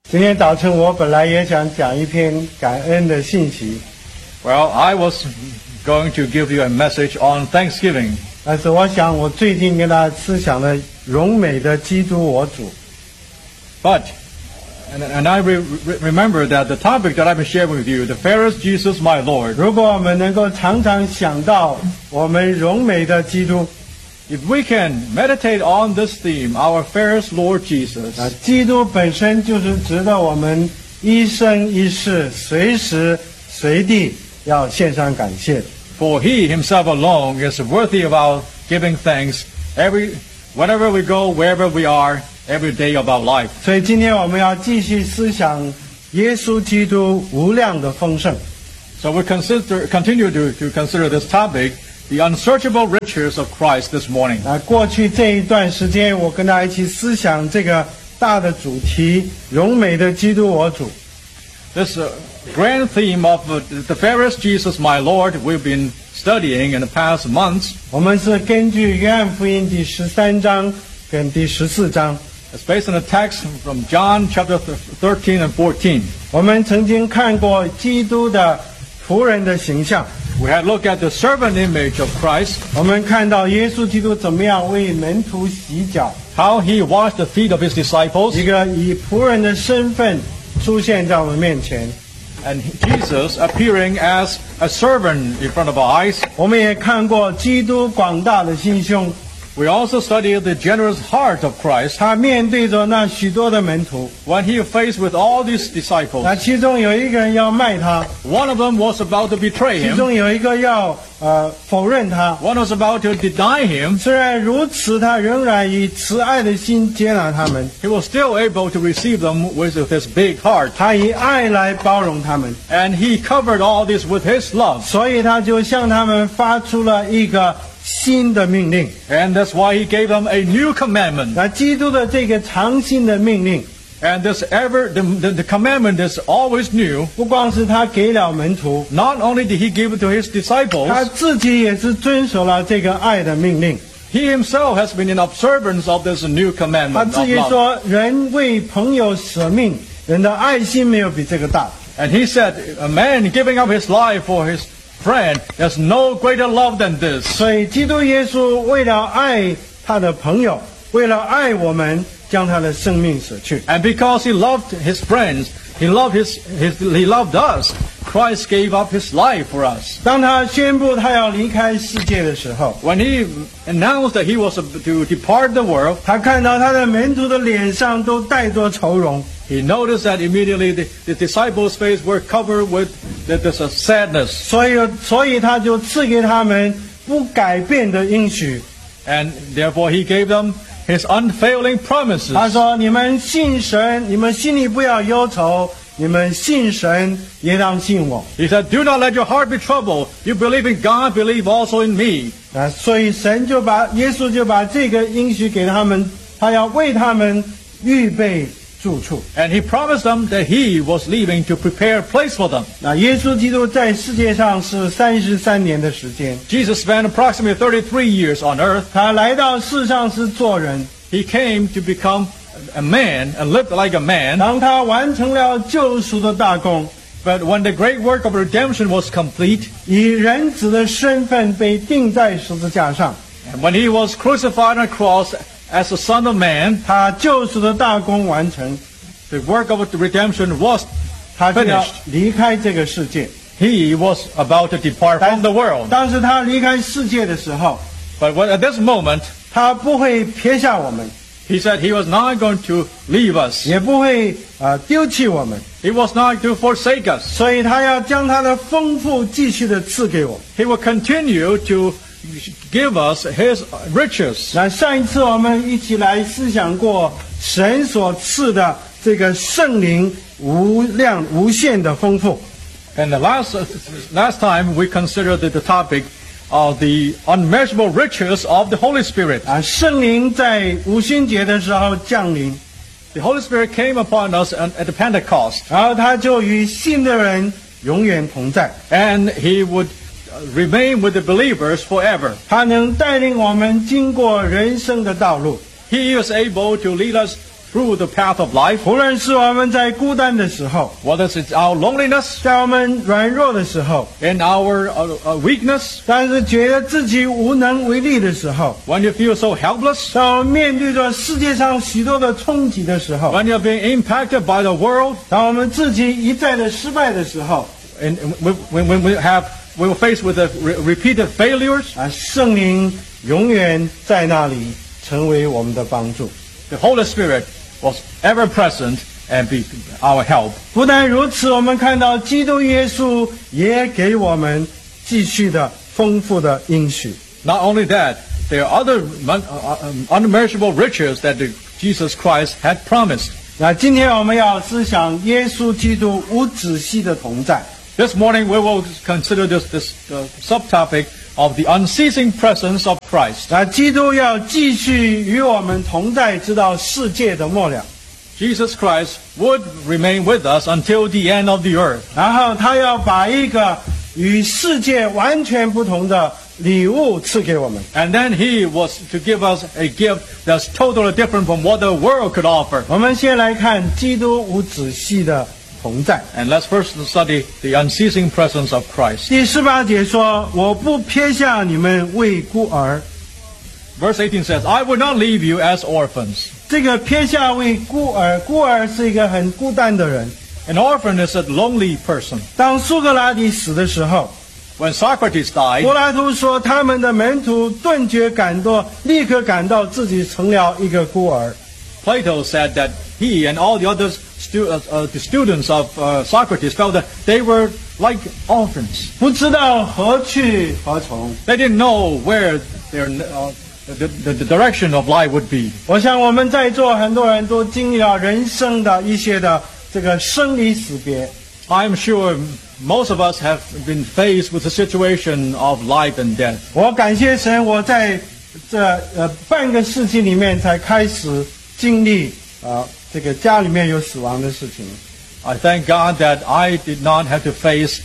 今天早晨我本来也想讲一篇感恩的信息， Well, I was going to give you a message on Thanksgiving, 但是我想我最近跟大家思想的荣美的基督我主， but and I remember that the topic that I've been sharing with you, the fairest Jesus, my Lord. 如果我们能够常常想到我们荣美的基督， If we can meditate on this theme, our fairest Lord Jesus, 基督本身就是值得我们一生一世随时随地要献上感谢的。 for He Himself alone is worthy of our giving thanks whenever we go, wherever we are, every day of our life. 所以今天我们要继续思想耶稣基督无量的丰盛。 So we continue to consider this topic, the unsearchable riches of Christ this morning. 过去这一段时间，我跟大家一起思想这个大的主题：荣美的基督我主。 This grand theme of the fairest Jesus, my Lord, we've been studying in the past months. 我们是根据约翰福音第13章跟第14章， It's based on a text from John chapter 13 and 14. 我们曾经看过基督的仆人的形象， We had looked at the servant image of Christ, 我们看到耶稣基督怎么样为门徒洗脚， how He washed the feet of His disciples, 一个以仆人的身份出现在我们面前。 and Jesus appearing as a servant in front of our eyes. 我们也看过基督广大的心胸， We also studied the generous heart of Christ 他面对着那许多的门徒， when He faced with all these disciples. 那其中有一个人要卖他， One of them was about to betray 其 Him. 中有一个要否认他。 One was about to deny Him. 虽然如此，他仍然以慈爱的心接纳他们， He was still able to receive them with His big heart. 他以爱来包容他们， And He covered all this with His love. 所以他就向他们发出了一个新的命令。 And that's why He gave them a new commandment. 那基督的这个长新的命令， And the commandment is always new. 不光是他给了门徒， Not only did He give it to His 他 disciples, 自己也是遵守了这个爱的命令。 He Himself has been in observance of this new 他 commandment 自 of 己 love. 说：“人为朋友舍命，人的爱心没有比这个大。” And He said, a man giving up his life for his friend, there's no greater love than this. 所以，基督耶稣为了爱他的朋友，为了爱我们，将他的生命舍去。 And because He loved His friends, He loved us. Christ gave up His life for us. 当他宣布他要离开世界的时候， When He announced that He was to depart the world, 他看到他的门徒的脸上都带着愁容， He noticed that immediately the disciples' face were covered with this sadness. 所以他就赐给他们不改变的应许。 And therefore He gave them His unfailing promises. 他说：“你们信神，你们心里不要忧愁。你们信神，也当信我。” He said, do not let your heart be troubled. You believe in God, believe also in me. 所以耶稣就把这个应许给他们，他要为他们预备住处。 And He promised them that He was leaving to prepare a place for them. 那耶稣基督在世界上是33年的时间， Jesus spent approximately 33 years on earth. 他来到世上是做人。 He came to become a man and lived like a man. 当他完成了救赎的大功， But when the great work of redemption was complete, 以人子的身份被钉在十字架上， and when He was crucified on a cross as the Son of Man, 他救赎的大功完成， the work of redemption was 他就要 finished. 离开这个世界。 He was about to depart from the world. 当时他离开世界的时候， But at this moment, 他不会撇下我们， He said He was not going to leave us. 也不会丢弃我们， He was not to forsake us. 所以他要将他的丰富继续的赐给我们。 He will continue to give us His riches. 那上一次我们一起来思想过神所赐的这个圣灵无量无限的丰富。 And the last time we considered the topic of the unmeasurable riches of the Holy Spirit. 圣灵在五旬节的时候降临， The Holy Spirit came upon us at the Pentecost, 然后他就与信的人永远同在， and He would remain with the believers forever. 他能带领我们经过人生的道路。 He is able to lead us through the path of life, 无论是我们在孤单的时候， whether it's our loneliness, 在我们软弱的时候， in our weakness, 但是觉得自己无能为力的时候， when you feel so helpless, 当我们面对着世界上许多的冲击的时候， when you're being impacted by the world, 当我们自己一再的失败的时候， and when we were faced with the repeated failures, 圣灵永远在那里成为我们的帮助。 the Holy Spirit was ever present and be our help. 不但如此，我们看到基督耶稣也给我们继续的丰富的应许。 Not only that, there are other unmeasurable riches that Jesus Christ had promised. 那今天我们要思想耶稣基督无止息的同在。 This morning we will consider this subtopic of the unceasing presence of Christ. 那基督要继续与我们同在，直到世界的末了。 Jesus Christ would remain with us until the end of the earth. 然后他要把一个与世界完全不同的礼物赐给我们。 And then he was to give us a gift that's totally different from what the world could offer. 我们先来看基督无止息的同在。 And let's first study the unceasing presence of Christ. 第18节说：“我不撇下你们为孤儿。” Verse 18 says, I will not leave you as orphans. 这个撇下为孤儿，孤儿是一个很孤单的人。 An orphan is a lonely person. 当苏格拉底死的时候， When Socrates died, 柏拉图说，他们的门徒顿觉立刻感到自己成了一个孤儿。 Plato said that he and all the other the students of Socrates felt that they were like orphans. 不知道何去何从。 They didn't know where the direction of life would be. 我想我们在座很多人都经历了人生的一些的这个生离死别。 I'm sure most of us have been faced with the situation of life and death. 我感谢神，我在这半个世纪里面才开始经历这个家里面有死亡的事情。 I thank God that I did not have to face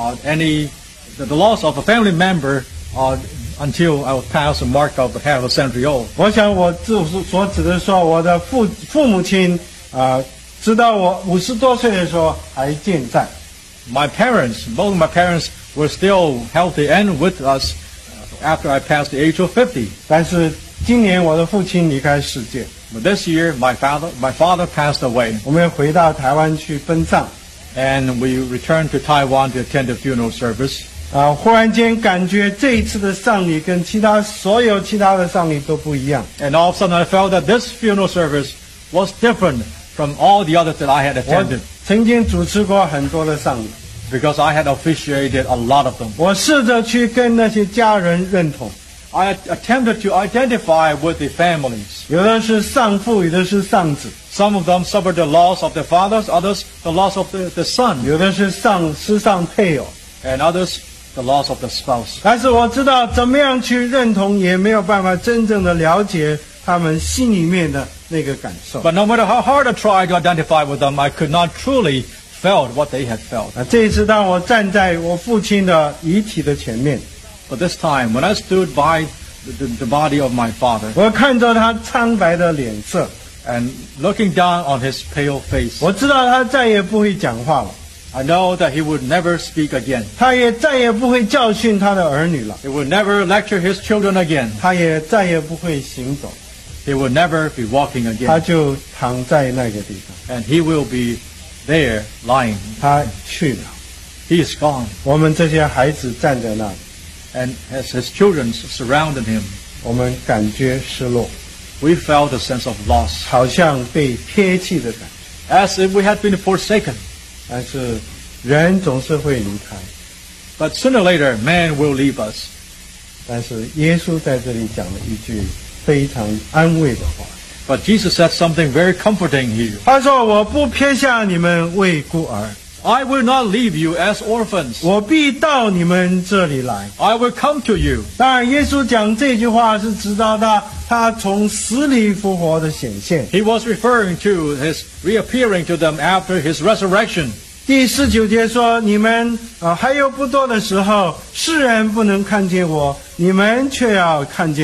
the loss of a family member until I was past the mark of half a century old. 我想我所指的说，我的父母亲直到我50多岁的时候还健在。 My parents, both of my parents were still healthy and with us after I passed the age of 50. 但是今年我的父亲离开世界， But this year, my father passed away, 我们回到台湾去奔葬。 and we returned to Taiwan to attend the funeral service. 忽然间感觉这一次的丧礼跟所有其他的丧礼都不一样。 And all of a sudden, I felt that this funeral service was different from all the others that I had 我 attended, 曾经主持过很多的丧礼， because I had officiated a lot of them. 我试着去跟那些家人认同， I attempted to identify with the families. 有的是丧父，有的是丧子， Some of them suffered the loss of their fathers, others the loss of the son, 有的是失丧配偶。 and others the loss of the spouse. 但是我知道怎么样去认同，也没有办法真正的了解他们心里面的那个感受。 But no matter how hard I tried to identify with them, I could not truly felt what they had felt. 这一次当我站在我父亲的遗体的前面， But this time, when I stood by the body of my father 我看着他苍白的脸色， and looking down on his pale face, 我知道他再也不会讲话了， I know that he would never speak again. 他也再也不会教训他的儿女了， He would never lecture his children again. 他也再也不会行走， He would never be walking 他 again. 就躺在那个地方， And he will be there lying. 他去了。 He is gone. 我们这些孩子站在那里， And as his children surrounded him, 我们感觉失落， we felt a sense of loss, 好像被撇弃的感觉。 as if we had been forsaken. 但是人总是会离开， But sooner or later, man will leave us. 但是耶稣在这里讲了一句非常安慰的话， But Jesus said something very comforting here. 他说：“我不撇下你们为孤儿， I will not leave you as orphans. 我必到你们这里来。” I will come to you. 当然，耶稣讲这句话是指到他从死里复活的显现。 He was referring to his reappearing to them after his resurrection. 第19节说：“你们还有不多的时候，世人不能看见我，你们却要看见我。”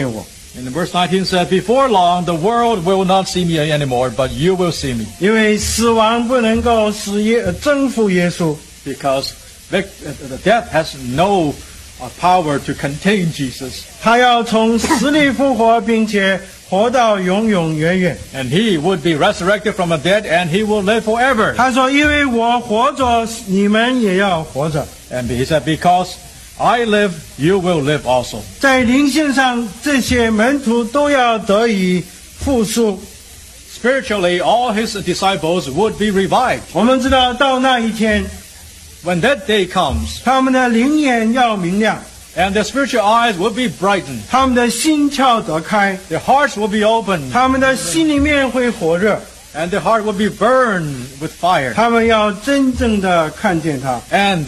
And verse 19 said, "Before long, the world will not see me anymore, but you will see me." 因为死亡不能够征服耶稣， Because the death has no power to contain Jesus. 他要从死里复活，并且活到永永远远。 And he would be resurrected from the dead, and he will live forever. 他说：“因为我活着，你们也要活着。” And he said, "Because I live, you will live also." 在灵性上，这些门徒都要得以复苏。 Spiritually, all his disciples would be revived. 我们知道，到那一天， When that day comes, 他们的灵眼要明亮， and their spiritual eyes will be brightened, 他们的心窍得开， their hearts will be opened, 他们的心里面会火热， and their heart will be burned with fire. 他们要真正的看见他。 And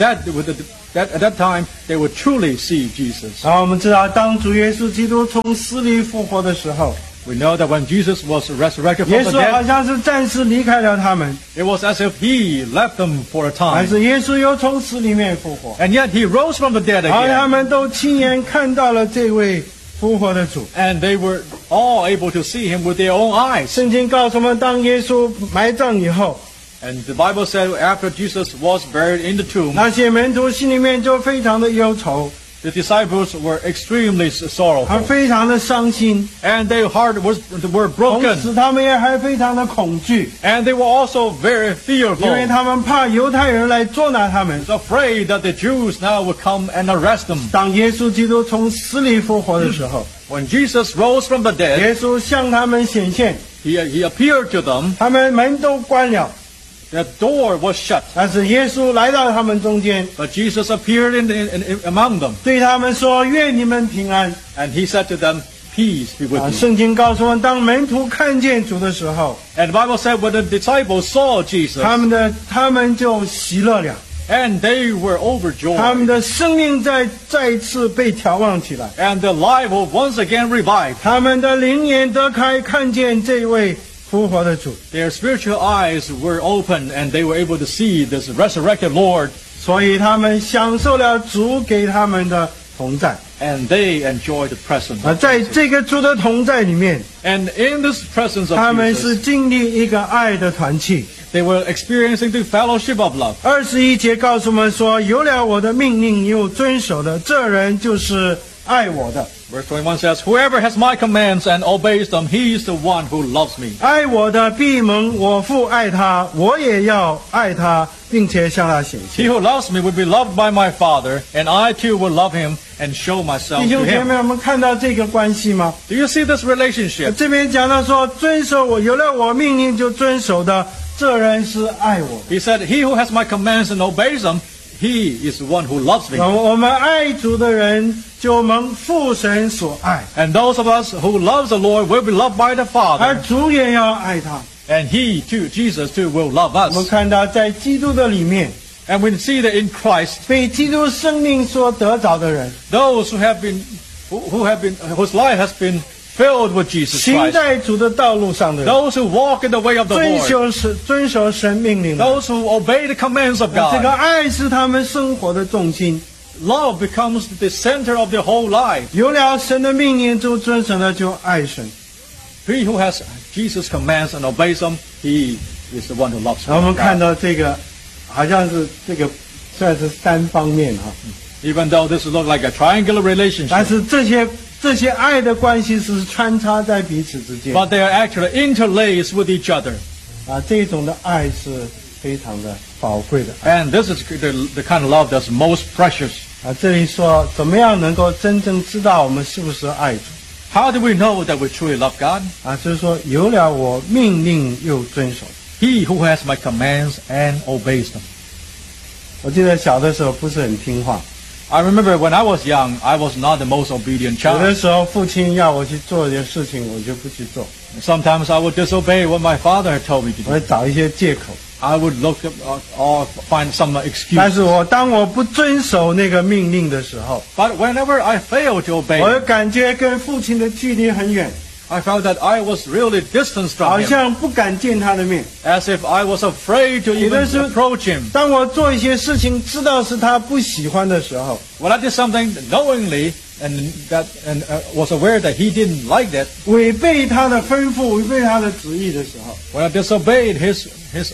at that time, they would truly see Jesus. 然后我们知道，当主耶稣基督从死里复活的时候， We know that when Jesus was resurrected 耶 from the 稣好 dead, 像是暂时离开了他们， it was as if he left them for a 但 time. 是耶稣又从死里面复活， And yet he rose from the dead 而他 again. 们都亲眼看到了这位复活的主。 And they were all able to see him with their own eyes. 圣经告诉我们，当耶稣埋葬以后， And the Bible said after Jesus was buried in the tomb, 那些门徒心里面就非常的忧愁， the disciples were extremely 他 sorrowful. 非常的伤心， And their heart were 同 broken. 时他们也还非常的恐惧， And they were also very 因为 fearful. 他们怕犹太人来捉拿他们。 Afraid that the Jews now would come and arrest them. 当耶稣基督从死里复活的时候， When Jesus rose from the dead, 耶稣向他们显现， he appeared to them. 他们门都关了， The door was shut. 但是耶稣来到他们中间， But Jesus appeared among them. 对他们说：“愿你们平安。 And he said to them, "Peace be with you." 圣经告诉我们，当门徒看见主的时候， And the Bible said when the disciples saw Jesus, 他们就喜乐了， and they were 他们 overjoyed. 的生命再一次被调望起来， And their life was once again revived. 他们的灵眼得开，看见这位复活的主， Their spiritual eyes were opened and they were able to see this resurrected Lord, 所以他们享受了主给他们的同在。 and they enjoyed the presence 在 of 这个主的同在里面， And in this presence 他 of 们是 Jesus, 经历一个爱的团契。 they were experiencing the fellowship of love. 21节告诉我们说：“有了我的命令又遵守的，这人就是爱我的。 Verse 21 says, "Whoever has my commands and obeys them, he is the one who loves me. 爱我的必蒙我父爱他，我也要爱他，并且向他显现。” He who loves me will be loved by my Father, and I too will love him and show myself 弟 to 兄姐 him." 妹，我们看到这个关系吗？ Do you see this relationship? 这边讲到说，遵守我有了我命令就遵守的，这人是爱我的。 He said, "He who has my commands and obeys them, he is the one who loves me." 我们爱主的人就蒙父神所爱， And those of us who love the Lord will be loved by the 而 Father, 主也要爱他。 and he too, Jesus too, will love 我们 us. 看到在基督的里面， And we see that in Christ, 被基督生命所得着的人， those whose life has been filled with Jesus 行 Christ, 在主的道路上的人， those who walk in the way of the 遵 Lord, 守神命令的人， those who obey the commands of 这个 God, 爱是他们生活的重心。 love becomes the center of their whole life. 有了神的命令就遵守了，就爱神。 He who has Jesus' commands and obeys them, he is the one who loves 然后我们看 God. 到这个，好像是这个算是三方面哈， Even though this looks like a triangular 但 relationship, 是这些爱的关系是穿插在彼此之间 but they are actually interlaced with each other. 啊，这种的爱是非常的宝贵的 And this is the kind of love that's most precious. 啊。这里说怎么样能够真正知道我们是不是爱主 How do we know that we truly love God? 啊？就是说有了我命令又遵守。 He who has my commands and obeys them. 我记得小的时候不是很听话， I remember when I was young, I was not the most obedient 有的 child. 时候父亲要我去做一件事情，我就不去做， Sometimes I would disobey what my father had told me to 我会 do. 找一些借口。 I would look up or find some 但 excuse. 是当我不遵守那个命令的时候， But whenever I failed to 我 obey, 感觉跟父亲的距离很远， I felt that I was really distant 好 from him, 像不敢见他的面。 as if I was afraid to even 有的时候- approach him. 当我做一些事情知道是他不喜欢的时候， When I did something knowingly was aware that he didn't like that, 违背他的吩咐、违背他的旨意的时候， when I disobeyed his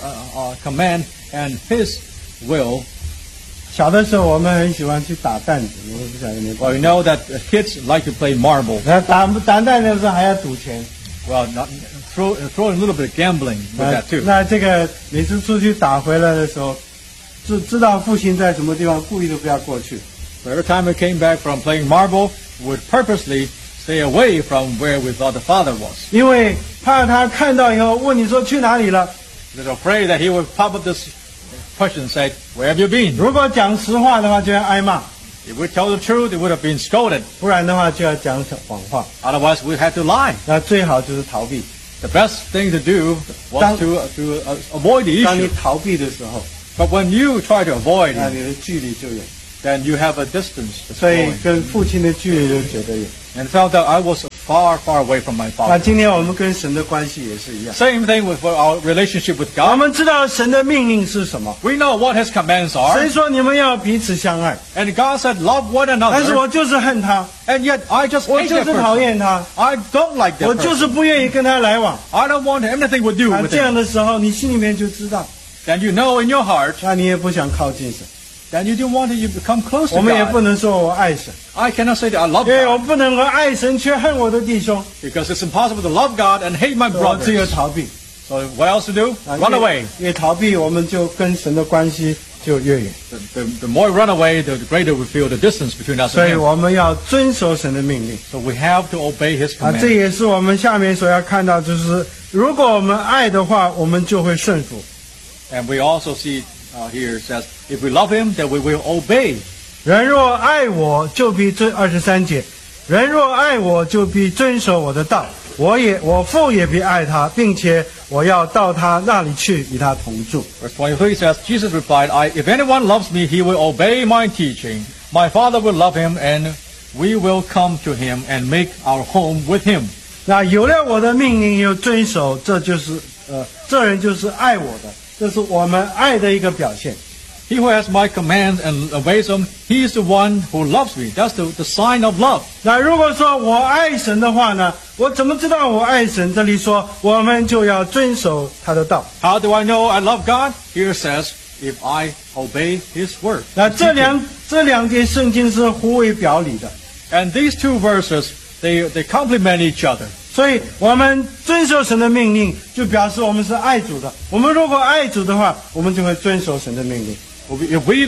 command and his will, 小的时候我们很喜欢去打弹子，你们不晓得没？ well, you know that kids like to play marble. 那打弹子的时候还要赌钱， Well, throw a little bit of gambling with that too. 那这个每次出去打回来的时候，知道父亲在什么地方，故意都不要过去。 So every time we came back from playing marble, we would purposely stay away from where we thought the father was. 因为怕他看到以后问你说去哪里了， We were afraid that he would pop up this question and say, "Where have you been?" 如果讲实话的话就要挨骂， If we tell the truth, it would have been scolded. 不然的话就要讲谎话。 Otherwise, we had to lie. 那最好就是逃避。 The best thing to do was to avoid the 当你 issue. 逃避的时候， But when you try to avoid 那 it, 你的距离就远， then you have a distance. 所以跟父亲的距离就觉得远。 And felt that I was far, far away from my 那 father. 今天我们跟神的关系也是一样， Same thing with our relationship with 我 God. 们知道神的命令是什么。 We know what His commands 神 are. 说你们要彼此相爱， And God said, love one 但是 another. 我就是恨他， And yet I just 我 hate 就 that 是讨 person. 厌他， I don't like 我 that 就是 person. 不愿意跟他来往。 I don't want anything to do 啊， with 这样 him. 的时候，你心里面就知道， Then you know in your heart, 那你也不想靠近神。 then you don't want to come close 我 to 们也不 God. 能说我爱神， I cannot say that I love 因为我 God 不能够爱神却恨我的弟兄， because it's impossible to love God and hate my 我只有 brothers. 逃避。 So what else to do? 啊 Run away. 越逃避，我们就跟神的关系就越远。 The more we run away, the greater we feel the distance between us 所 and 以 Him. 我们要遵守神的命令 So we have to obey His 啊，这 command. 也是我们下面所要看到，就是如果我们爱的话，我们就会顺服。 And we also see here it says, if we love Him, then we will obey. 人若爱我，就必遵23节。人若爱我，就必遵守我的道。我父也必爱他，并且我要到他那里去，与他同住。 Verse 23 says, Jesus replied, If anyone loves me, he will obey my teaching. My Father will love him, and we will come to him and make our home with him. 那有了我的命令又遵守，这人就是爱我的，这是我们爱的一个表现。 He who has my commands and obeys them, he is the one who loves me. That's the sign of love. 那如果说我爱神的话呢，我怎么知道我爱神？这里说我们就要遵守他的道。 How do I know I love God? Here it says, if I obey his word. 那这两节圣经是互为表里的。 And these two verses, they complement each other. 所以我们遵守神的命令，就表示我们是爱主的。我们如果爱主的话，我们就会遵守神的命令。 If we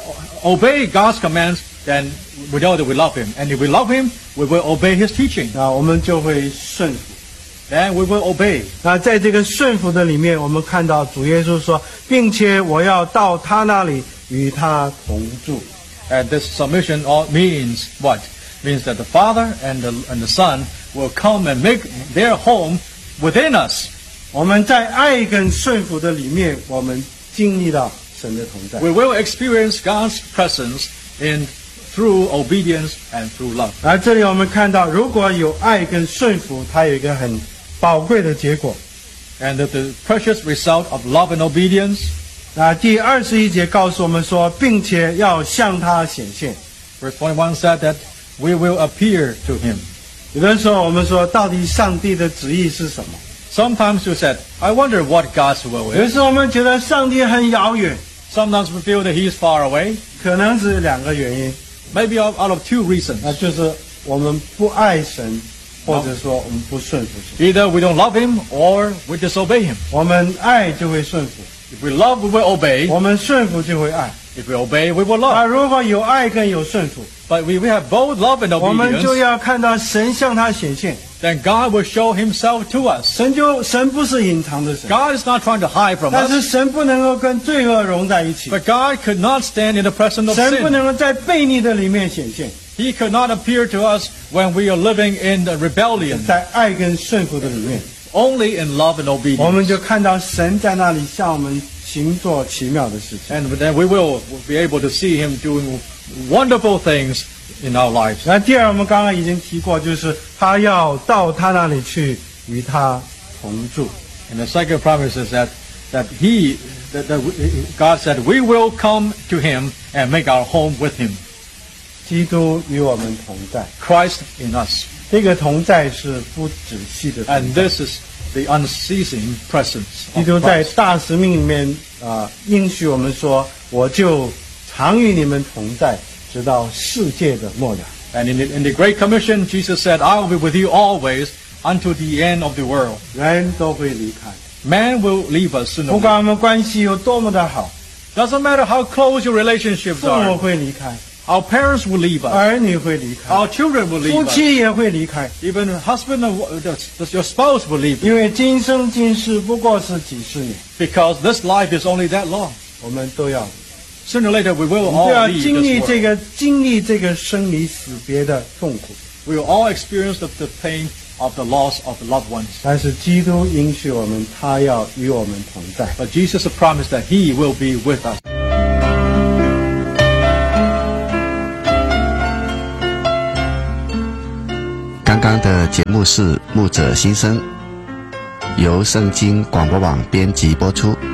obey God's commands, then we know that we love him. And if we love him, we will obey his teaching. 那我们就会顺服。 Then we will obey. 那在这个顺服的里面，我们看到主耶稣说，并且我要到他那里与他同住。 And this submission all means what? Means that the Father and the Son will come and make their home within us. 我们在爱跟顺服的里面，我们经历到神的同在。 We will experience God's presence through obedience and through love. 而这里我们看到，如果有爱跟顺服，它有一个很宝贵的结果。 And the precious result of love and obedience. 那第21节告诉我们说，并且要向他显现。 Verse 21 said that we will appear to him. 有的时候我们说，到底上帝的旨意是什么？ Sometimes we said, I wonder what God's will 有的 is. 时候我们觉得上帝很遥远， Sometimes we feel that he's far away. 可能是2个原因， Maybe out of two reasons. 那就是我们不爱神，或者说我们不顺服神。 Either we don't love him or we disobey him. 我们爱就会顺服， If we love, we will obey. 我们顺服就会爱。 If we obey, we will 啊， love. 如果有爱跟有顺服， But we have both love and 我们就 obedience. 要看到神向他显现。 Then God will show himself to us. 神不是隐藏的神， God is not trying to hide from 但是 us. 神不能够跟罪恶融在一起， But God could not stand in the presence of 神不 sin. 能够在悖逆的里面显现， He could not appear to us when we are living in the rebellion. 在爱跟顺服的里面， Only in love and 我们 obedience. 就看到神在那里向我们行做奇妙的事情。 And then we will be able to see him doing wonderful things in our lives. 那第二，我们刚刚已经提过，就是他要到他那里去与他同住。 And the second promise is that God said we will come to him and make our home with him. 基督与我们同在， Christ in us. 这个同在是不止息的同 And 在。 this is the unceasing presence 基 of 督在 Christ. 大使命里面应许我们说，我就常与你们同在，直到世界的末了。 And in the Great Commission, Jesus said, I will be with you always until the end of the world. 人都会离开， Man will leave us sooner 不 or 管我们关系有多么的好， later. Doesn't matter how close your relationships 父母 are. 会离开， Our parents will leave us. 儿女会离开， Our children will 夫 leave us. 妻也会离开， Even husband and your spouse will leave you. 因为今生今世不过是几十年， Because this life is only that long. 我们都要 Sooner or later, we will 都 all 要 leave 经历 this 经 world. 历这个生离死别的痛苦。 We will all experience the pain of the loss of loved ones. 但是基督应许我们，他要与我们同在。 But Jesus has promised that He will be with us. 刚刚的节目是牧者心声，由圣经广播网编辑播出。